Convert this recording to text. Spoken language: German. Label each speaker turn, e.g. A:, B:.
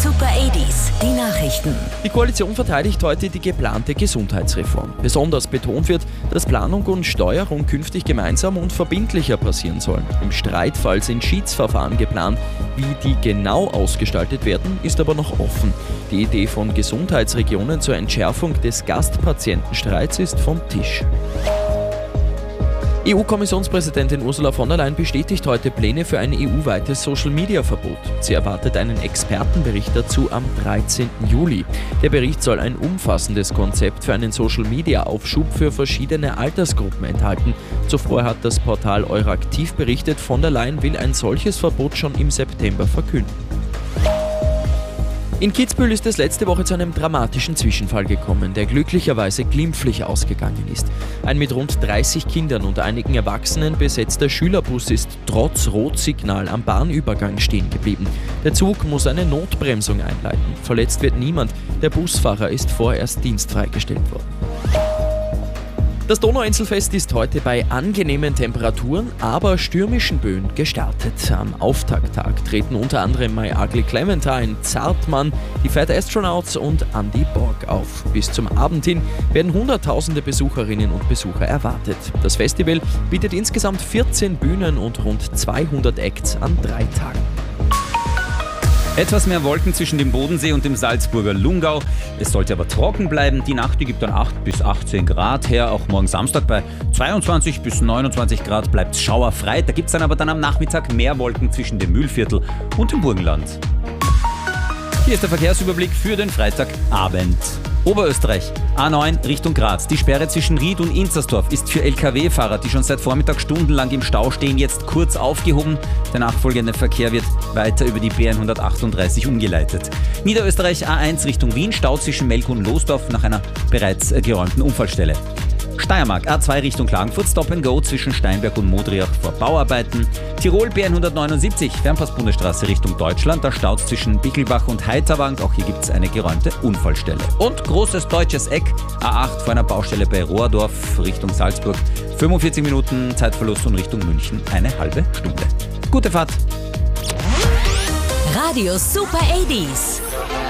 A: Super 80s, die Nachrichten.
B: Die Koalition verteidigt heute die geplante Gesundheitsreform. Besonders betont wird, dass Planung und Steuerung künftig gemeinsam und verbindlicher passieren sollen. Im Streitfall sind Schiedsverfahren geplant. Wie die genau ausgestaltet werden, ist aber noch offen. Die Idee von Gesundheitsregionen zur Entschärfung des Gastpatientenstreits ist vom Tisch. EU-Kommissionspräsidentin Ursula von der Leyen bestätigt heute Pläne für ein EU-weites Social-Media-Verbot. Sie erwartet einen Expertenbericht dazu am 13. Juli. Der Bericht soll ein umfassendes Konzept für einen Social-Media-Aufschub für verschiedene Altersgruppen enthalten. Zuvor hat das Portal Euraktiv berichtet, von der Leyen will ein solches Verbot schon im September verkünden. In Kitzbühel ist es letzte Woche zu einem dramatischen Zwischenfall gekommen, der glücklicherweise glimpflich ausgegangen ist. Ein mit rund 30 Kindern und einigen Erwachsenen besetzter Schülerbus ist trotz Rotsignal am Bahnübergang stehen geblieben. Der Zug muss eine Notbremsung einleiten. Verletzt wird niemand. Der Busfahrer ist vorerst dienstfrei gestellt worden. Das Donauinselfest ist heute bei angenehmen Temperaturen, aber stürmischen Böen gestartet. Am Auftakttag treten unter anderem My Ugly Clementine, Zartmann, die Fat Astronauts und Andy Borg auf. Bis zum Abend hin werden hunderttausende Besucherinnen und Besucher erwartet. Das Festival bietet insgesamt 14 Bühnen und rund 200 Acts an 3 Tagen.
C: Etwas mehr Wolken zwischen dem Bodensee und dem Salzburger Lungau. Es sollte aber trocken bleiben. Die Nacht, die gibt dann 8 bis 18 Grad her. Auch morgen Samstag bei 22 bis 29 Grad bleibt es schauerfrei. Da gibt es dann aber am Nachmittag mehr Wolken zwischen dem Mühlviertel und dem Burgenland. Hier ist der Verkehrsüberblick für den Freitagabend. Oberösterreich, A9 Richtung Graz. Die Sperre zwischen Ried und Inzersdorf ist für Lkw-Fahrer, die schon seit Vormittag stundenlang im Stau stehen, jetzt kurz aufgehoben. Der nachfolgende Verkehr wird weiter über die B138 umgeleitet. Niederösterreich A1 Richtung Wien, Stau zwischen Melk und Losdorf nach einer bereits geräumten Unfallstelle. Steiermark A2 Richtung Klagenfurt, Stop and Go zwischen Steinberg und Modriach vor Bauarbeiten. Tirol B179 Fernpass-Bundesstraße Richtung Deutschland, da staut es zwischen Bickelbach und Heiterwang, auch hier gibt es eine geräumte Unfallstelle. Und großes deutsches Eck A8 vor einer Baustelle bei Rohrdorf Richtung Salzburg, 45 Minuten Zeitverlust und Richtung München eine halbe Stunde. Gute Fahrt!
A: Radio Super 80s.